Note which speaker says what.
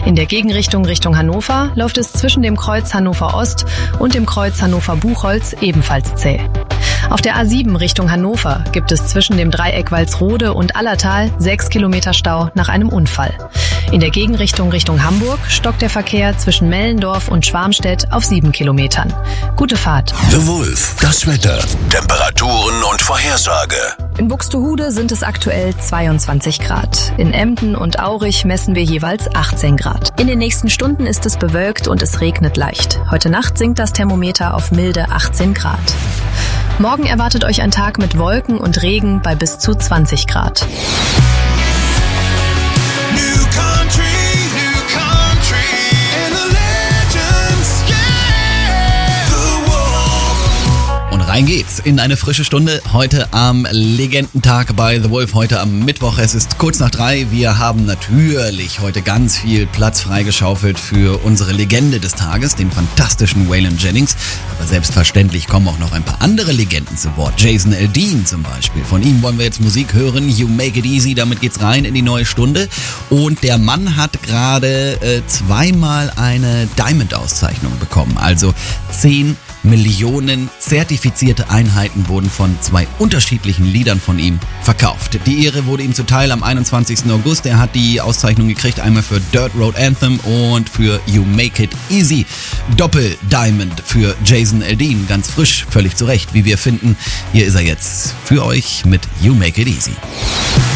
Speaker 1: In der Gegenrichtung Richtung Hannover läuft es zwischen dem Kreuz Hannover Ost und dem Kreuz Hannover Buchholz ebenfalls zäh. Auf der A7 Richtung Hannover gibt es zwischen dem Dreieck Walsrode und Allertal 6 Kilometer Stau nach einem Unfall. In der Gegenrichtung Richtung Hamburg stockt der Verkehr zwischen Mellendorf und Schwarmstedt auf 7 Kilometern. Gute Fahrt.
Speaker 2: The Wolf, das Wetter, Temperaturen und Vorhersage.
Speaker 1: In Buxtehude sind es aktuell 22 Grad. In Emden und Aurich messen wir jeweils 18 Grad. In den nächsten Stunden ist es bewölkt und es regnet leicht. Heute Nacht sinkt das Thermometer auf milde 18 Grad. Morgen erwartet euch ein Tag mit Wolken und Regen bei bis zu 20 Grad.
Speaker 3: Rein geht's in eine frische Stunde heute am Legendentag bei The Wolf, heute am Mittwoch. Es ist kurz nach 3. Wir haben natürlich heute ganz viel Platz freigeschaufelt für unsere Legende des Tages, den fantastischen Waylon Jennings. Aber selbstverständlich kommen auch noch ein paar andere Legenden zu Wort. Jason Aldean zum Beispiel. Von ihm wollen wir jetzt Musik hören. You Make It Easy, damit geht's rein in die neue Stunde. Und der Mann hat gerade zweimal eine Diamond-Auszeichnung bekommen. Also 10 Millionen zertifizierte Einheiten wurden von 2 unterschiedlichen Liedern von ihm verkauft. Die Ehre wurde ihm zuteil am 21. August. Er hat die Auszeichnung gekriegt, einmal für Dirt Road Anthem und für You Make It Easy. Doppel-Diamond für Jason Aldean, ganz frisch, völlig zu Recht, wie wir finden. Hier ist er jetzt für euch mit You Make It Easy.